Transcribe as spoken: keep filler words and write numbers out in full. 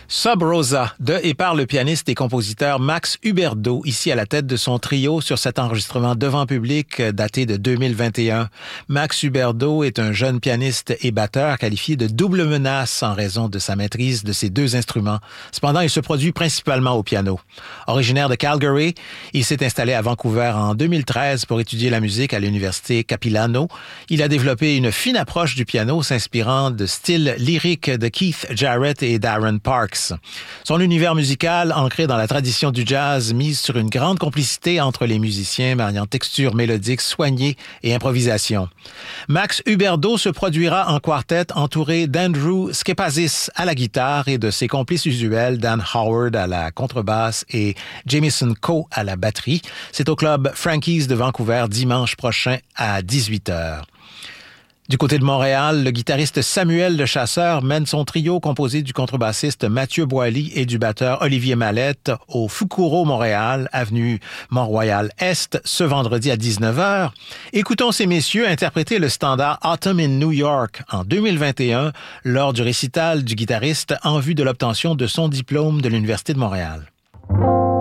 Sub Rosa, de et par le pianiste et compositeur Max Huberdeau, ici à la tête de son trio sur cet enregistrement devant public daté de deux mille vingt et un. Max Huberdeau est un jeune pianiste et batteur qualifié de double menace en raison de sa maîtrise de ces deux instruments. Cependant, il se produit principalement au piano. Originaire de Calgary, il s'est installé à Vancouver en deux mille treize pour étudier la musique à l'université Capilano. Il a développé une fine approche du piano s'inspirant de styles lyriques de Keith Jarrett et Darren Parks. Son univers musical, ancré dans la tradition du jazz, mise sur une grande complicité entre les musiciens, mariant texture mélodique soignée et improvisation. Max Huberdeau se produira en quartet entouré d'Andrew Skepazis à la guitare et de ses complices usuels Dan Howard à la contrebasse et Jamison Coe à la batterie. C'est au club Frankie's de Vancouver dimanche prochain à dix-huit heures. Du côté de Montréal, le guitariste Samuel Le Chasseur mène son trio composé du contrebassiste Mathieu Boily et du batteur Olivier Mallette au Foucouro Montréal, avenue Mont-Royal-Est, ce vendredi à dix-neuf heures. Écoutons ces messieurs interpréter le standard Autumn in New York en deux mille vingt et un lors du récital du guitariste en vue de l'obtention de son diplôme de l'Université de Montréal.